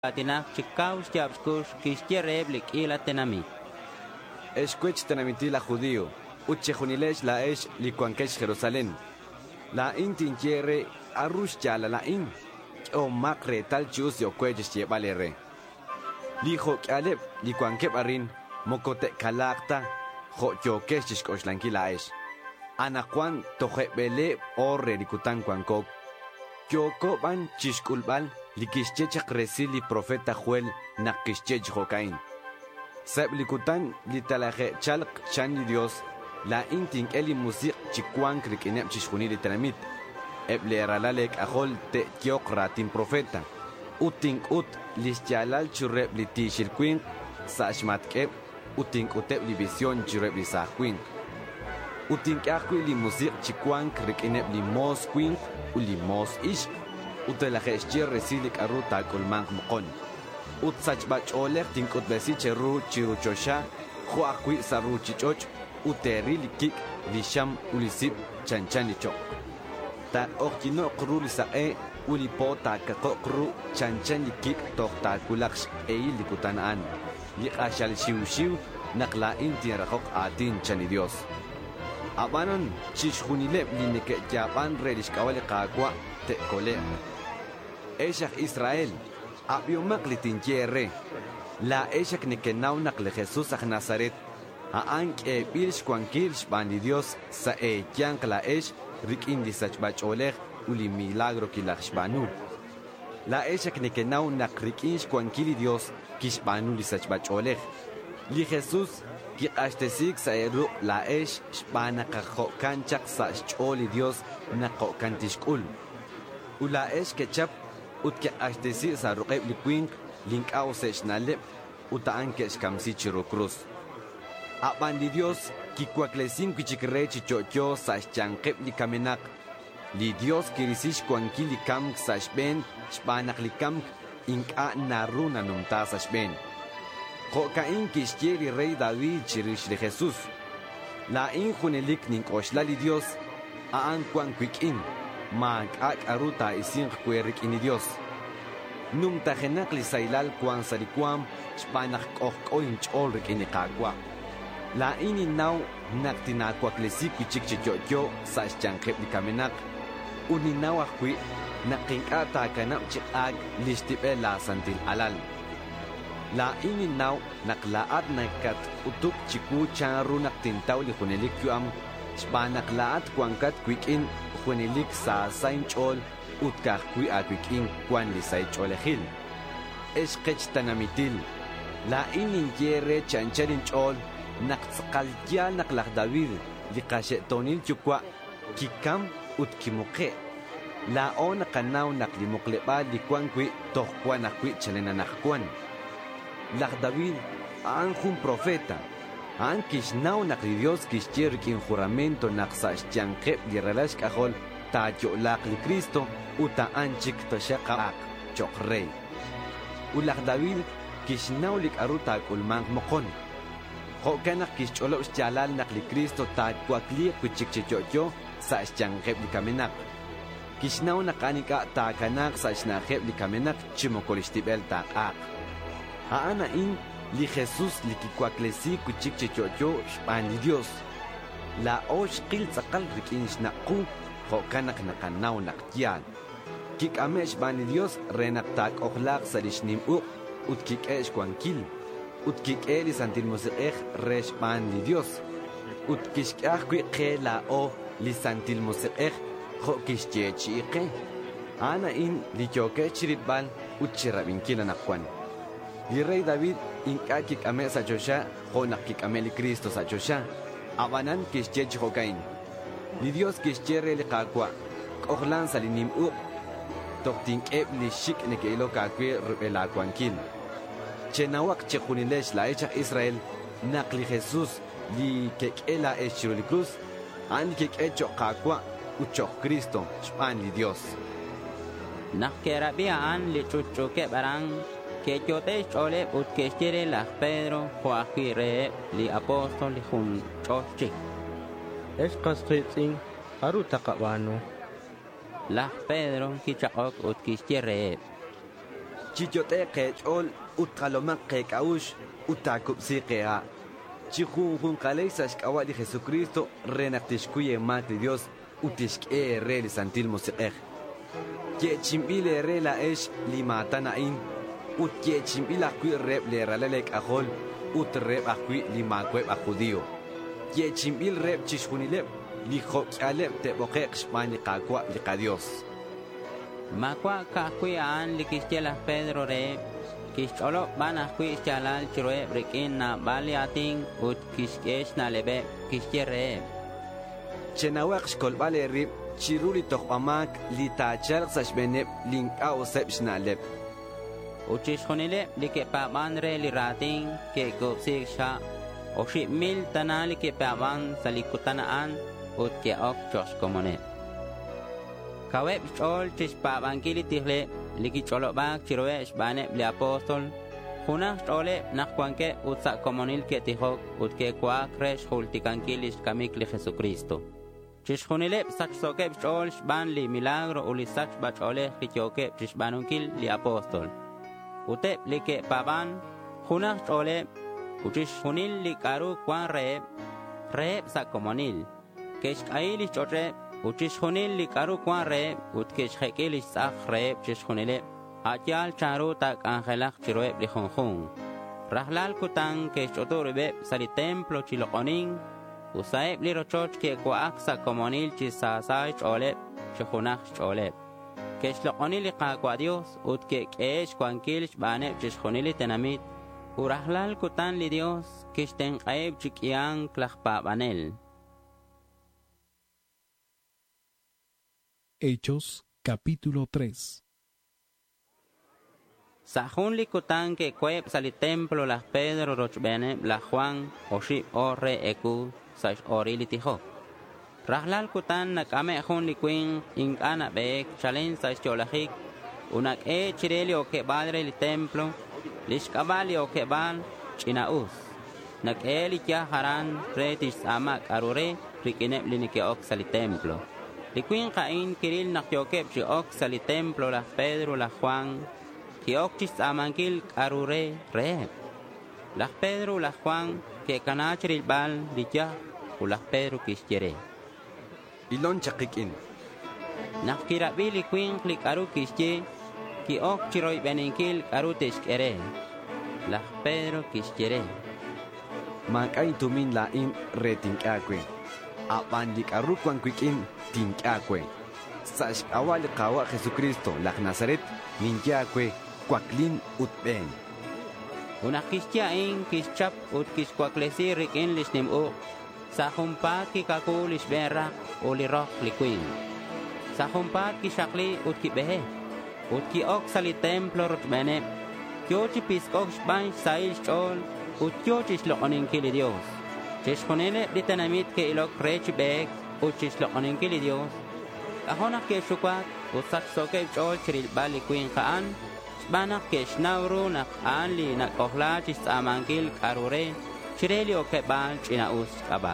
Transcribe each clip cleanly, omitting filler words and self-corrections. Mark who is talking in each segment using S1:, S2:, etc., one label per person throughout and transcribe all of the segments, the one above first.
S1: Atinaq chikaus yapskush kishkiereb lik'ila tenamit.
S2: Escuech tenamiti la judío, uchejunilesh la esh likuankesh Jerusalén. La intinquiere arrush yala la in, o macre tal chus yo cueches yebalere. Lijo kaleb likuankeb arin, mokote kalakta, jo yo keshish koshlanquila esh. Anaquan tojebele orre likutan kuankok. Yokoban chishkulbal likishchechak resili profeta Joel nakishchech jokain. Seb likutan litalaje chalq chani Dios la inting eli musik chikuan krikinem chishkuni literamit. Eble ralalek ajol te tiok ratin profeta. Uting ut lischalal chureb litishilquin sashmatkeb uting uteb livision chureb lisahquin. Uting akwi li musik chikuan krikinem limos quin ulimos ish utelajechier resilik aruta kolman mokon utsachbach oler tinkut besiche ru chiruchosha joaqui saru chichoch uterilikik lisham ulisip chanchanicho ta okino qru lisae ulipota kaqru chanchanikik toqta kulaksh eilikutan liqashal shiwshiw naqla intiraqoq atin chani Dios abanon chishjunileb lineke jaban relish kawali qaqwa te kole Eshak Israel abiomak litinjere la eshak nekenau nakle Jesús ak Nazaret aank bilsh kwankilsh bani Dios sa yank la esh rikin disachbach oleg uli milagro kilakshbanu la eshak nekenau nak rikinsh kwankili Dios kishbanu disachbach oleg li Jesús ki ashtesik sa eru la esh shbana qajo kanchak sa choli Dios naqo kantishkul ula esh kechap utke ashtesi sa ruqeb likwink link ausesh naleb utaan ke skamsi chiro cruz abandi Dios ki kwaklesin kichikre chichocho sa chanqeb likamenak li Dios kirisish kwankili kam sa shben shbanak likam inka naruna numta sa shben Jocaín quisquieri rey David chirish de Jesús. La injunelik nin oshlali Dios a anquan quikin ma ak aruta isin querik in Dios. Num tajenak li sailal quan sariquam spanak oin cholrik in qaqwa. La ini now naktinaqwa klesik chichyoyo sa chanqeb likamenak uninaw aqwi naqinqata kanam chiqag listibela santil alal. La ini now naklaat nakat utuk chiku charu naktintaw li hunelik yuam spanaklaat kwankat kwikin hunelik sa sain chol utkah kwi akwikin kwan li say cholehil eskech tanamitil la ini yere chancharin chol naktsqalya naklak David li qashetonil chukwa kikam utkimuqe la on qanaw naklimuqleba li kwan kwi tohkwa nakwi chalena nakwan Lach David, un profeta, ankish nau nakli Dios kishcher kin juramento naksash chanqeb li relash kahol ta yolak li Cristo uta anchik toshaqaq chokrey. Ulach David kish nau lik aruta kulman mokon. Hokanak kish cholo chalal nakli Cristo ta kwakli kuchikchichoyo sa chanqeb li kamenak. Kish nau nakanika ta kanak sa shnaqeb li kamenak chimokolistibel ta aq. Aana in li Jesús li kikuaklesi kuchik chichoyo shpani Dios. La osh qil tzaqal rikin shnaqu hokanak nakanaw naktian. Kik amesh bani Dios renaktak ohlaq salishnim utkik esh kwankil. Utkik eli santil musiqej resh bani Dios. Utkishkaj kwi qe la o li santil musiqej hokishchechi iqe. Aana in li choke chiritbal uchirabinkila nakwan. Li rey David inkakik ame sa chosha, honakik ame li Cristo sa chosha, abanan kishchech hokain. Li Dios kishchere li qaqwa, kohlan sa linim toktink li shik nekeilo kakwe rubela kwankil. Chenawak chekunilesh la echa Israel, nak li Jesus li kekela echiro li cruz, an kekecho qaqwa uchok Cristo, shpan li Dios.
S1: Nakerabian li chuchuke barang, que yo te chole que quiere la Pedro Joaquire li apóstol li jun chochi
S3: es casquetin aruta qabano
S1: la Pedro ki chaok que quiere
S2: chichote qechol utqaloman qekaush utakupsi qea chijun qaleisas qawali Jesucristo renaqtishkuye makli Dios utishke re santil musiqej que chimbile re la esh limatana in ut que chimbila qui rep le ralele qajol ut rep aqui limaqueb a judío que chimbil rep chishunile li xoqaleb te boqex mani qaqwa li qadios
S1: Makwa kakui an likistela Pedro re kisholo bana kui chalal chroe brekin na baliating ut kiskesh na lebe kiskere
S2: chenawaq kolbale rib chiruli toqamak li tachal sashbeneb linka osebshna leb
S1: uchishonile like pa bandre li rating ke kopsik sha oshi mil tanali ke pa ban salikutanaan ut ke ok chos komone Kaweb chol chis pa bangkili tihle liki cholo bak chiroe shbane bli apostol Juna chole nakwanke utsa komonil ke tihok ut ke kwa kresh hultikankilis kamik li Jesucristo Chis junile sach soke chol shban li milagro uli sach bachole kitioke chishbanunkil li apostol Ute like paban Juna chole uchis junil li karu kwan reeb sa komonil Kesh kaili chotre Uchis junil li karu kwan re utkesh hekelis sakh re chis junile atyal charu tak angelak chiroeb li junjun rahlal kutan kesh otorebe sali templo chiloqonin usaeb li rochoch ke kwaak sa komonil chis sasay chole chijunak chole kesh loqonil li qaqwa Dios utke kesh kwankil shbane chis junili tenamit urahlal kutan li Dios kesh tenqaeb chikyang klajpabanel
S4: Hechos, capítulo 3.
S1: Sajun likutan que cueb sali templo las Pedro rochbene la Juan oshib orre eku sash orili tijo. Rahlal kutan nakame jun likuin inkana beek chalen sash cholajik unak chireli o que badre li templo lishkabali o que bal chinaus. Nak li ya haran retis amak arure rikineb linike ok sali templo. Likuin kain kiril nakyokep si ok sali templo la Pedro la Juan ki ok chis amankil arure re la Pedro la Juan que kanachiril bal diya u la Pedro kiskere
S2: ilon chakikin
S1: nakirabi likuin klik aru kiske ki ok chiroy beninkil aru teskere la Pedro kiskere
S2: makain tumin la in retinkakwe abandik arukwan kwikin tinkakwe sash awali qawa Jesucristo la Nazaret ninkakwe kwaklin utben
S1: una kistia in kischap ut kisquaklesi rikin lisnim u sa humpat ki kakulis berra u li roh likuin sa humpat ki shakli ut ki behe ut ki ok sali templo rutbene kyochi piskok shban sail chol ut kyochi shloqonin kili Dios Cheshkonele ditanamit ke ilok rech bek uchis loqonin kili Dios Ahonak ke shukwat usak soke chol chiril bali kuin kaan Banak ke shnawru nak anli nak kohla chis amankil karure chireli o ke bal china us kaba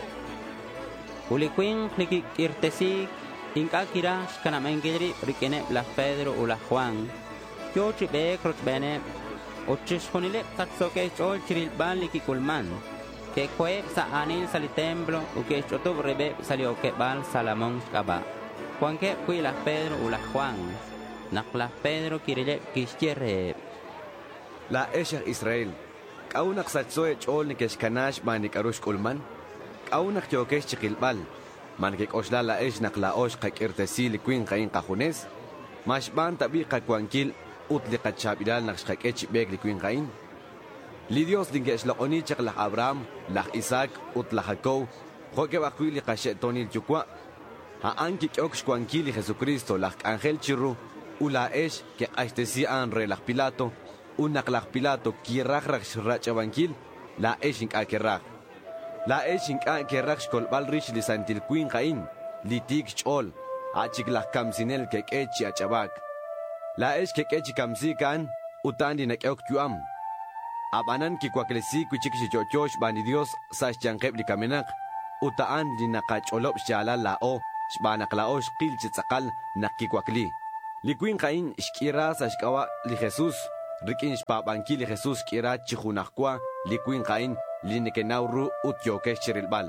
S1: Uli kuin klikik irtesik inka kirash kanamengidri rikene la Pedro u la Juan Kyochi bek rutbene uchishkonele kat soke chol chiril bali kikulman que cueb sa anil sali templo u que chotub rebe salió que bal Salamón kaba Juan que fui las Pedro u las Juan nak las Pedro kirele kiskere
S2: la esha Israel kaunak satsoe chol ni keskanash manik arush kulman kaunak chokesh chikilbal manik oshla la esh nak la osh qakirtesil kuin qain qajunes mashban tabi qakwankil utli qachabidal nak qakech beg li kuin qain Li Dios dingesh la oni chak la Abraham, la Isaac, ut la Jacob, joke bakui li kashetonil chukwa. Ha anki kyok shkwankili Jesucristo la ángel chiru, u la esh que ashtesi anre la Pilato, unak la Pilato ki rajrak shrachabankil, la esh ink akerrak. La esh ink akerrak shkolbal rich li santil queen kain, li tik chol, achik la kamsinel ke kechi achabak. La esh ke kechi kamsi kan, utandi nak yok kyuam. Abanan ki kwaklesi kuchikshi chochosh bani Dios sash chankeb li kamenak utaan li nakach olop shala lao shbanak lao shqil chitzakal nakki kwakli Liquin Cain Shkiras Ashkawa li Jesús. Rikin Shpabanki li Jesús Kira Chihunakwa. Liquin Cain Linikenauru Utyoke Chirilbal.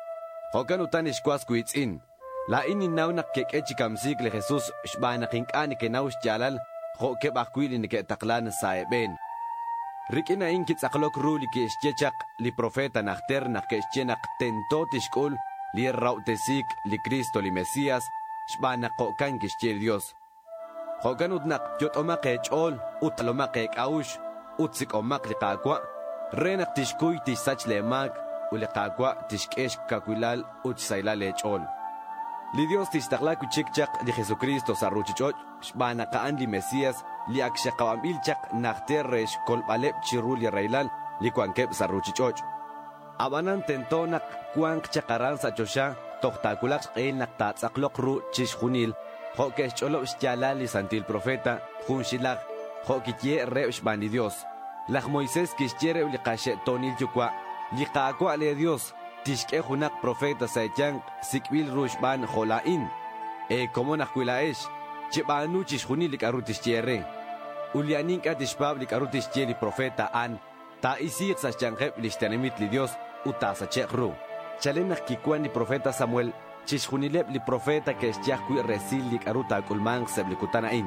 S2: Hokan utan Ishkwas Kuitzin. La ini naunak kek echikamsik li Jesús Shbanakin Anikenaush Jalal. Hoke Bakwili Nike Taklan Saeben. Rikina inkit aklok ruli ki ishchechak li profeta nakter nak ke ishchenak tentot ishkul li rautesik li Cristo li Mesías shbana qokan ki ishchir Dios. Qokan udnak yot omak echol utalomak ekaush utsik omak li qakwa renak tishkuy tishsach lemak u li qakwa tishkesh kakwilal utsailal echol. Li Dios tishtaklak uchikchak li Jesucristo sarruchichot shbana kaan li Mesías li akshaqawam ilchak nakterresh kolbalep chirul y railal li kuankep sarruchichoch. Abanan tentonak kuank chakaran sa chosha tohtakulak el naktatsaklok ru chishjunil hokesh cholo shchalal li santil profeta junshilak hokitye rebsh bani Dios. Laj Moisés kishchere li kashe tonil chukwa li kakwa le Dios tishke junak profeta saichan sikbil rushban jolain. Como nakuilaesh Chibanu chishjuni lik arutis chere. Ulianin katishpab lik arutis cheli profeta an. Ta isir sa chanjeb listanemit li Dios utasa chekru. Chalenak kikuan ni profeta Samuel. Chishjunileb li profeta que eschakui resil lik aruta kulman seblikutanain.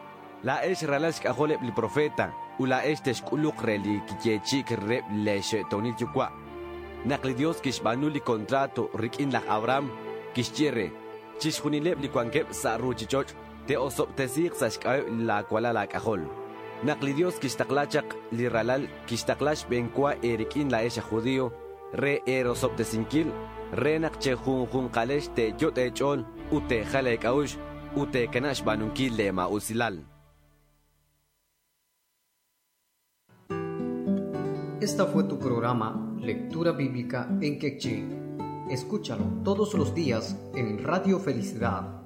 S2: La esh ralash kaholeb li profeta. Ula esh teshkuluk reli kichechik reb leshe tonil chukwa. Nakli Dios kishbanu li contrato rikin lak Abraham kishchere. Chishjunileb li kuankeb sa ruchichoch. Te osop tesik sashkayo la kuala la kahol. Nakli Dios kishtaklachak li ralal kishtaklash benkwa erikin la esha judío. Re erosop tesinkil. Re nakche jun kalesh te yot echol. Ute jale kaush. Ute kenash banunkil le ma usilal.
S5: Esta fue tu programa Lectura Bíblica en Quechí. Escúchalo todos los días en Radio Felicidad